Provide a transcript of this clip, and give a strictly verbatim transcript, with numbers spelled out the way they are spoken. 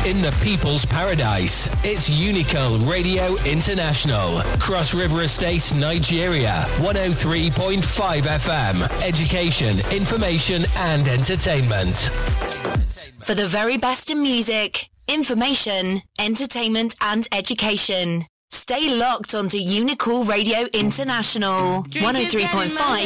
in the people's paradise. It's Unical Radio International. Cross River Estate, Nigeria. one oh three point five F M. Education, information and entertainment. For the very best in music, information, entertainment and education. Stay locked onto Unical Radio International. one oh three point five